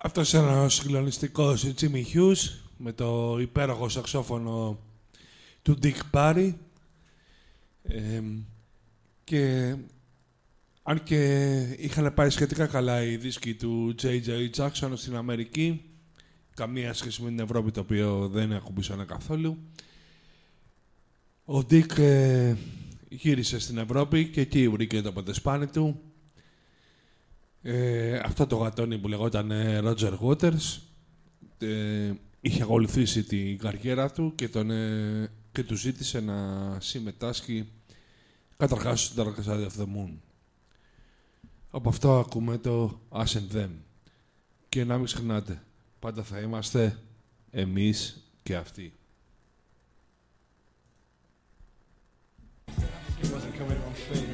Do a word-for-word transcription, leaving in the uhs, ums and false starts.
Αυτός είναι ο συγκλονιστικός Jimmy Hughes με το υπέροχο σαξόφωνο του Dick Parry. Ε, και αν και είχαν πάει σχετικά καλά οι δίσκοι του τζέι τζέι Jackson στην Αμερική, καμία σχέση με την Ευρώπη, το οποίο δεν ακουμπήσανε καθόλου, ο Dick ε, γύρισε στην Ευρώπη και εκεί βρήκε το ποντεσπάνι του. Ε, αυτό το γατόνι που λεγόταν Roger Waters ε, είχε ακολουθήσει την καριέρα του και, τον, ε, και του ζήτησε να συμμετάσχει καταρχάς στο Dark Side of the Moon. Από αυτό ακούμε το Us and Them. Και να μην ξεχνάτε, πάντα θα είμαστε εμείς και αυτοί. It wasn't coming on film.